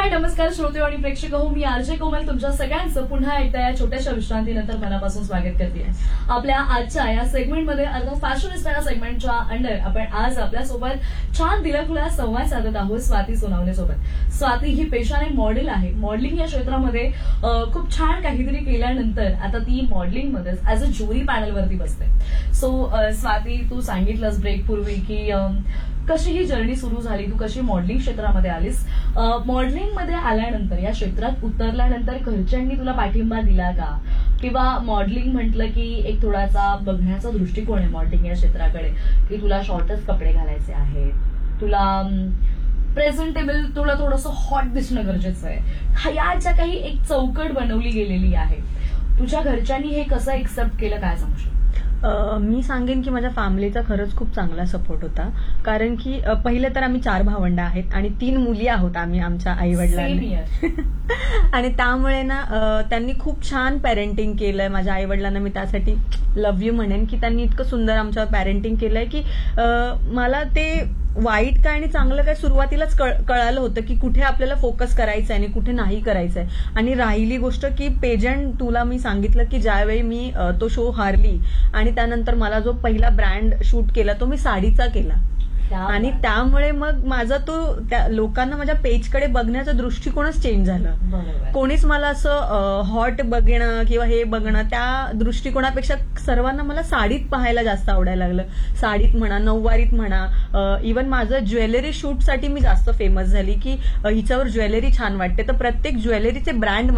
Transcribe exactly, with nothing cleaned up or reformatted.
हाय नमस्कार श्रोते आणि प्रेक्षक हो, मी आरजे कोमल तुमच्या सगळ्यांचं पुन्हा एकदा या छोट्याशा विश्रांतीनंतर मनापासून स्वागत करते. आपल्या आजच्या या सेगमेंटमध्ये अर्थात फॅशनिस्टा या सेगमेंटच्या अंडर आपण आज आपल्यासोबत छान दिलखुलास संवाद साधत आहोत स्वाती सोनावणे सोबत. स्वाती ही पेशाने मॉडेल आहे. मॉडेलिंग या क्षेत्रामध्ये खूप छान काहीतरी केल्यानंतर आता ती मॉडेलिंगमध्ये ऍज अ ज्युरी पॅनलवरती बसते. सो स्वाती, तू सांगितलंस ब्रेक पूर्वी की कशी ही जर्नी सुरू झाली, तू कशी मॉडेलिंग क्षेत्रामध्ये आलीस. मॉडेलिंग मध्ये आल्यानंतर या क्षेत्रात उतरल्यानंतर घरच्यांनी तुला पाठिंबा दिला का, किंवा मॉडेलिंग म्हटलं की एक थोडासा बघण्याचा दृष्टिकोन आहे मॉडेलिंग या क्षेत्राकडे की तुला शॉर्टच कपडे घालायचे आहेत, तुला प्रेझेंटेबल, तुला थोडंसं हॉट दिसणं गरजेचं आहे, याच्या काही एक चौकट बनवली गेलेली आहे. तुझ्या घरच्यांनी हे कसं एक्सेप्ट केलं, काय सांगू शकतो? मी सांगेन की माझ्या फॅमिलीचा खरंच खूप चांगला सपोर्ट होता. कारण की पहिले तर आम्ही चार भावंड आहेत आणि तीन मुली आहोत आम्ही आमच्या आई वडिलांनी आणि त्यामुळे ना त्यांनी खूप छान पॅरेंटिंग केलंय. माझ्या आई वडिलांना मी त्यासाठी लव्ह यू म्हणेन की त्यांनी इतकं सुंदर आमच्यावर पॅरेंटिंग केलंय की मला ते वाईट काय आणि चांगलं काय सुरुवातीलाच कळालं होतं की कुठे आपल्याला फोकस करायचंय आणि कुठे नाही करायचंय. आणि राहिली गोष्ट की पेजंट, तुला मी सांगितलं की ज्यावेळी मी तो शो हारली आणि त्यानंतर मला जो पहिला ब्रँड शूट केला तो मी साडीचा केला आणि त्यामुळे मग माझा तो त्या लोकांना माझ्या पेजकडे बघण्याचा दृष्टिकोनच चेंज झालं. कोणीच मला असं हॉट बघणं किंवा हे बघणं त्या दृष्टिकोनापेक्षा सर्वांना मला साडीत पाहायला जास्त आवडायला लागलं. साडीत म्हणा, नऊवारीत म्हणा, इव्हन माझं ज्वेलरी शूटसाठी मी जास्त फेमस झाली की हिच्यावर ज्वेलरी छान वाटते. तर प्रत्येक ज्वेलरीचे ब्रँड